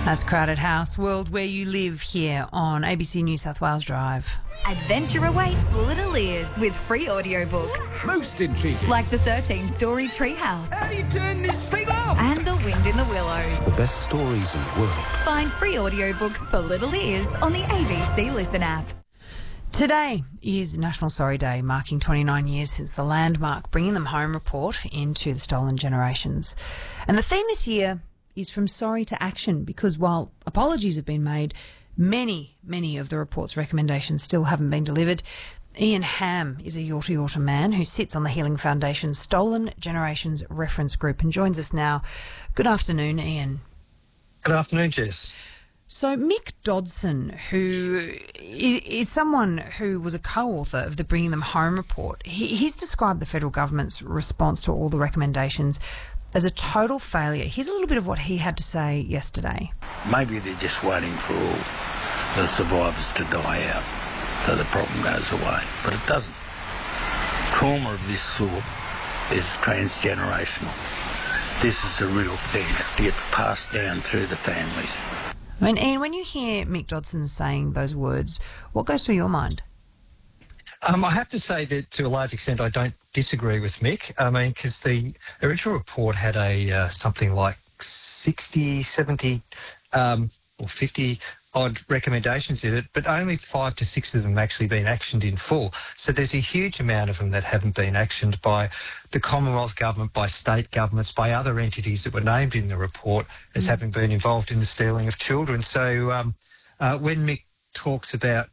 That's Crowded House, World Where You Live, here on ABC New South Wales Drive. Adventure awaits little ears with free audiobooks. Most intriguing. Like the 13-story Treehouse. How do you turn this thing off? And The Wind in the Willows. The best stories in the world. Find free audiobooks for little ears on the ABC Listen app. Today is National Sorry Day, marking 29 years since the landmark Bringing Them Home report into the Stolen Generations. And the theme this year is from sorry to action, because while apologies have been made, many of the report's recommendations still haven't been delivered. Ian Ham is a Yorta Yorta man who sits on the Healing Foundation's Stolen Generations Reference Group and joins us now. Good afternoon, Ian. Good afternoon, Jess. So Mick Dodson, who is someone who was a co-author of the Bringing Them Home report, he's described the federal government's response to all the recommendations as a total failure. Here's a little bit of what he had to say yesterday. Maybe they're just waiting for all the survivors to die out so the problem goes away, but it doesn't. Trauma of this sort is transgenerational. This is a real thing. It gets passed down through the families. I mean, Ian, when you hear Mick Dodson saying those words, what goes through your mind? I have to say that to a large extent I don't disagree with Mick. I mean, because the original report had something like 60, 70 or 50 odd recommendations in it, but only 5 to 6 of them actually been actioned in full. So there's a huge amount of them that haven't been actioned by the Commonwealth Government, by state governments, by other entities that were named in the report as having been involved in the stealing of children. So when Mick talks about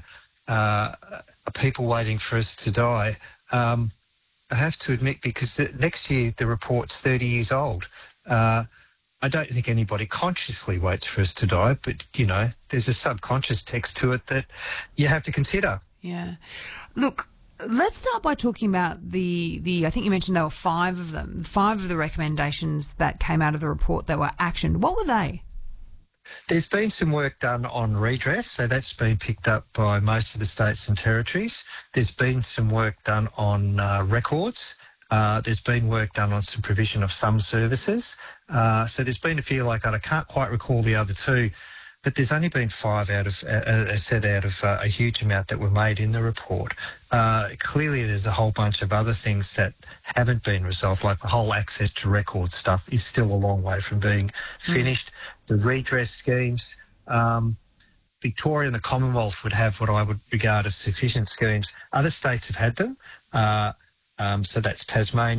people waiting for us to die, I have to admit, because next year the report's 30 years old, I don't think anybody consciously waits for us to die, but, you know, there's a subconscious text to it that you have to consider. Yeah. Look, let's start by talking about I think you mentioned there were 5 of them, 5 of the recommendations that came out of the report that were actioned. What were they? There's been some work done on redress, so that's been picked up by most of the states and territories. There's been some work done on records. There's been work done on some provision of some services. So there's been a few like that. I can't quite recall the other 2, but there's only been 5 out of a huge amount that were made in the report. Clearly there's a whole bunch of other things that haven't been resolved, like the whole access to record stuff is still a long way from being finished. The redress schemes, Victoria and the Commonwealth would have what I would regard as sufficient schemes. Other states have had them. So that's Tasmania,